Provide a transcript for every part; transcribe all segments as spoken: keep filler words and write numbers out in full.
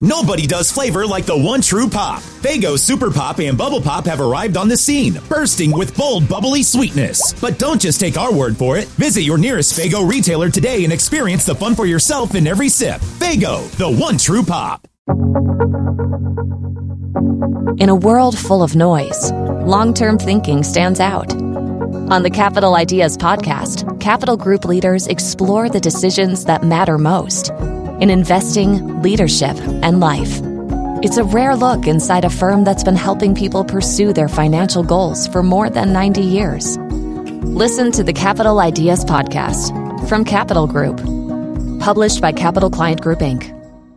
Nobody does flavor like the one true pop. Faygo Super Pop and Bubble Pop have arrived on the scene, bursting with bold, bubbly sweetness. But don't just take our word for it. Visit your nearest Faygo retailer today and experience the fun for yourself in every sip. Faygo, the one true pop. In a world full of noise, long-term thinking stands out. On the Capital Ideas podcast, Capital Group leaders explore the decisions that matter most in investing, leadership, and life. It's a rare look inside a firm that's been helping people pursue their financial goals for more than ninety years. Listen to the Capital Ideas podcast from Capital Group, published by Capital Client Group, Incorporated.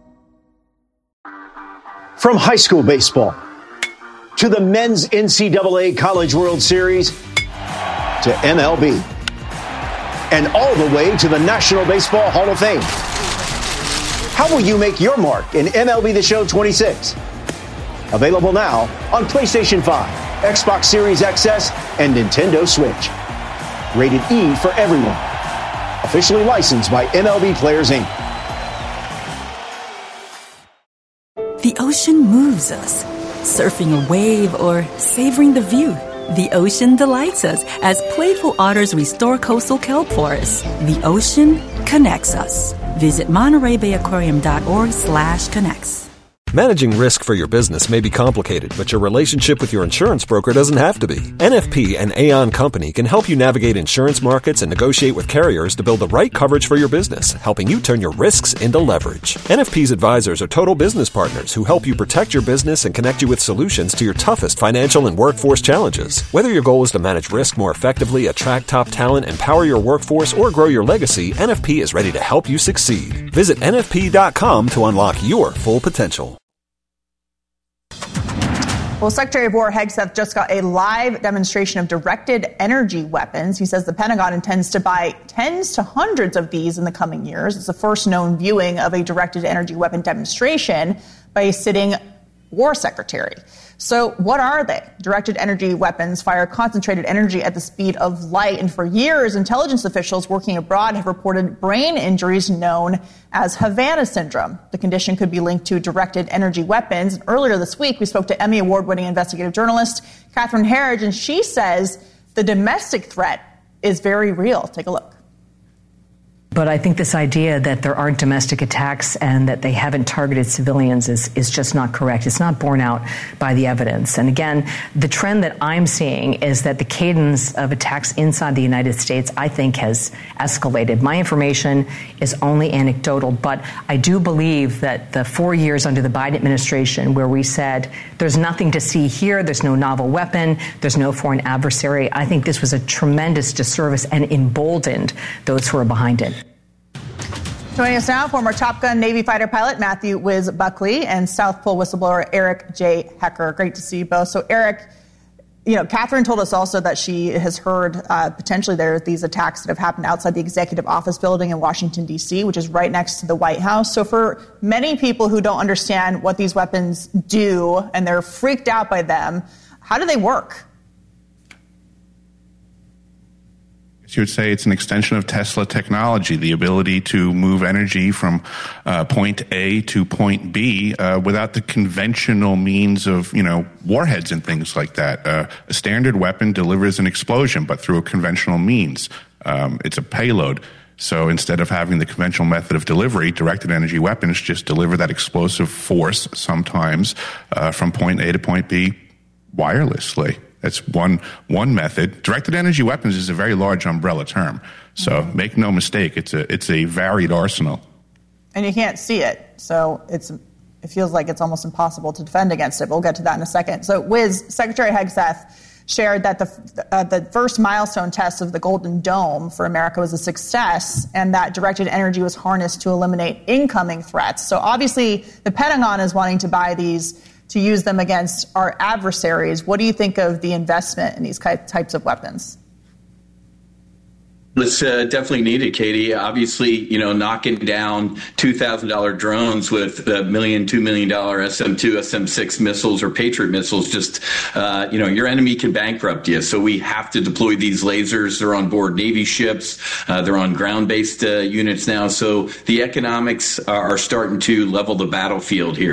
From high school baseball to the men's N C double A College World Series to M L B and all the way to the National Baseball Hall of Fame. How will you make your mark in M L B The Show twenty-six? Available now on PlayStation five, Xbox Series X S, and Nintendo Switch. Rated E for everyone. Officially licensed by M L B Players, Incorporated. The ocean moves us. Surfing a wave or savoring the view. The ocean delights us as playful otters restore coastal kelp forests. The ocean connects us. Visit Monterey Bay Aquarium dot org slash connects. Managing risk for your business may be complicated, but your relationship with your insurance broker doesn't have to be. N F P and Aon Company can help you navigate insurance markets and negotiate with carriers to build the right coverage for your business, helping you turn your risks into leverage. N F P's advisors are total business partners who help you protect your business and connect you with solutions to your toughest financial and workforce challenges. Whether your goal is to manage risk more effectively, attract top talent, empower your workforce, or grow your legacy, N F P is ready to help you succeed. Visit N F P dot com to unlock your full potential. Well, Secretary of War Hegseth just got a live demonstration of directed energy weapons. He says the Pentagon intends to buy tens to hundreds of these in the coming years. It's the first known viewing of a directed energy weapon demonstration by a sitting war secretary. So what are they? Directed energy weapons fire concentrated energy at the speed of light. And for years, intelligence officials working abroad have reported brain injuries known as Havana syndrome. The condition could be linked to directed energy weapons. And earlier this week, we spoke to Emmy Award-winning investigative journalist Catherine Herridge, and she says the domestic threat is very real. Take a look. But I think this idea that there aren't domestic attacks and that they haven't targeted civilians is, is just not correct. It's not borne out by the evidence. And again, the trend that I'm seeing is that the cadence of attacks inside the United States, I think, has escalated. My information is only anecdotal, but I do believe that the four years under the Biden administration where we said there's nothing to see here, there's no novel weapon, there's no foreign adversary, I think this was a tremendous disservice and emboldened those who are behind it. Joining us now, former Top Gun Navy fighter pilot Matthew Wiz Buckley and South Pole whistleblower Eric J. Hecker. Great to see you both. So, Eric, you know, Catherine told us also that she has heard uh, potentially there are these attacks that have happened outside the executive office building in Washington, D C, which is right next to the White House. So for many people who don't understand what these weapons do and they're freaked out by them, how do they work? You would say it's an extension of Tesla technology, the ability to move energy from uh, point A to point B uh, without the conventional means of, you know, warheads and things like that. Uh, a standard weapon delivers an explosion, but through a conventional means. Um, it's a payload. So instead of having the conventional method of delivery, directed energy weapons just deliver that explosive force sometimes uh, from point A to point B wirelessly. That's one one method. Directed energy weapons is a very large umbrella term. So mm-hmm. make no mistake, it's a it's a varied arsenal. And you can't see it, so it's it feels like it's almost impossible to defend against it. But we'll get to that in a second. So, Wiz, Secretary Hegseth shared that the uh, the first milestone test of the Golden Dome for America was a success, and that directed energy was harnessed to eliminate incoming threats. So obviously, the Pentagon is wanting to buy these to use them against our adversaries. What do you think of the investment in these types of weapons? It's uh, definitely needed, Katie. Obviously, you know, knocking down two thousand dollars drones with a million, two million dollars S M two, S M six missiles or Patriot missiles, just, uh, you know, your enemy can bankrupt you. So we have to deploy these lasers. They're on board Navy ships. Uh, they're on ground-based uh, units now. So the economics are starting to level the battlefield here.